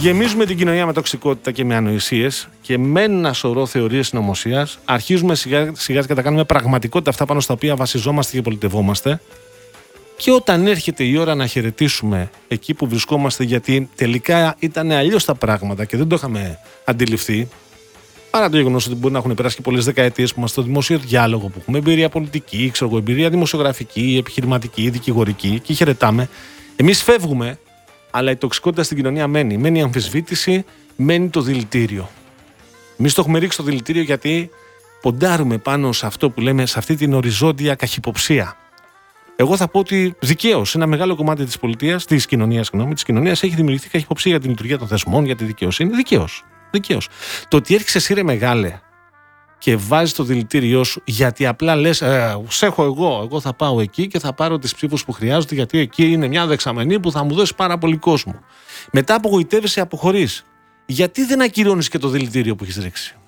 Γεμίζουμε την κοινωνία με τοξικότητα και με ανοησίες και με ένα σωρό θεωρίες συνωμοσίας. Αρχίζουμε σιγά σιγά και τα κάνουμε πραγματικότητα αυτά πάνω στα οποία βασιζόμαστε και πολιτευόμαστε. Και όταν έρχεται η ώρα να χαιρετήσουμε εκεί που βρισκόμαστε, γιατί τελικά ήταν αλλιώς τα πράγματα και δεν το είχαμε αντιληφθεί, παρά το γεγονός ότι μπορεί να έχουν περάσει και πολλές δεκαετίες που είμαστε στο δημόσιο διάλογο, που έχουμε εμπειρία πολιτική, εμπειρία δημοσιογραφική, επιχειρηματική, δικηγορική και χαιρετάμε. Εμείς φεύγουμε, αλλά η τοξικότητα στην κοινωνία μένει. Μένει η αμφισβήτηση, μένει το δηλητήριο. Εμείς το έχουμε ρίξει το δηλητήριο γιατί ποντάρουμε πάνω σε αυτό που λέμε, σε αυτή την οριζόντια καχυποψία. Εγώ θα πω ότι δικαίως ένα μεγάλο κομμάτι της κοινωνίας έχει δημιουργηθεί καχυποψία για τη λειτουργία των θεσμών, για τη δικαιοσύνη. Δικαίως. Το ότι έρχεσαι εσύ ρε μεγάλε και βάζεις το δηλητήριό σου γιατί απλά λες σε έχω εγώ θα πάω εκεί και θα πάρω τις ψήφους που χρειάζονται γιατί εκεί είναι μια δεξαμενή που θα μου δώσει πάρα πολύ κόσμο. Μετά απογοητεύεσαι, αποχωρείς. Γιατί δεν ακυρώνεις και το δηλητήριο που έχεις ρίξει?